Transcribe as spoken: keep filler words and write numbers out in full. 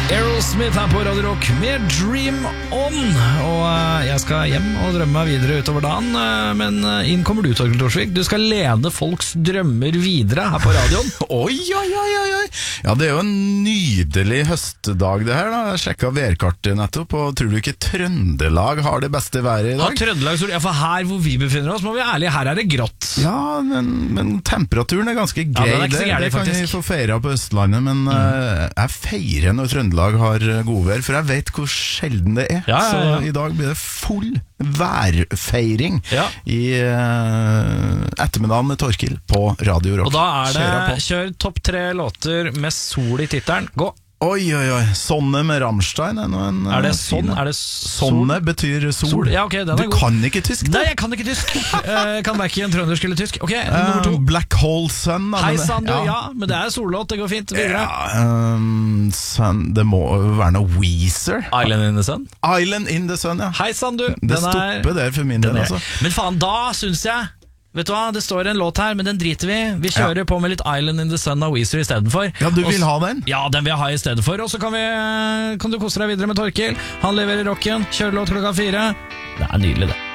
Aerosmith her på Radio Rock med Dream On. Og jeg skal hjem og drømme meg videre utover dagen. Men inn kommer du, Torkel Torsvik. Du skal lede folks drømmer videre her på radioen. Oi, oi, oi, oi. Ja, det er jo en nydelig høstdag det her da. Jeg sjekket værkartet nettopp, og tror du ikke Trøndelag har det beste været i dag? Ja, Trøndelag, ja, for her hvor vi befinner oss, må vi være ærlige, her er det grått. Ja, men, men temperaturen er ganske grei. Ja, det, er ikke så gærlig, det kan faktisk. vi få feire på Østlandet, men mm. uh, jeg feirer når Trøndelag har godvær, for jeg vet hvor sjelden det er. Ja, ja, ja. Så i dag blir det full værfeiring ja. i uh, ettermiddagen med Torkil på Radio Rock. Og da er det kjør topp tre låter med sol i tittelen. Gå! Oi, oi, oi. Sonne med Rammstein er noe en... Er det sånn? Er det sol? Sonne betyr sol. sol. Ja, okay, den er du god. Kan ikke tysk, da? Nei, jeg kan ikke tysk. Jeg kan hverken trøndersk eller tysk. Ok, nummer to. Uh, Black Hole Sun. Hei, Sandu. Ja. ja, men det er sollåt. Det går fint. Videre. Ja, um, sun, det må være noe Weezer. Island in the Sun. Island in the Sun, ja. Hei, Sandu. Det stopper der for min del, altså. Men faen, da synes jeg... Vet du hva, det står en låt her, men den driter vi. Vi kjører ja. på med litt Island in the Sun av Weezer i stedet for. Ja, du vil ha den? Ja, den vil jeg ha i stedet for. Og så kan, vi, kan du kose deg videre med Torkil. Han leverer rocken, kjører låt klokka fire. Det er nydelig det.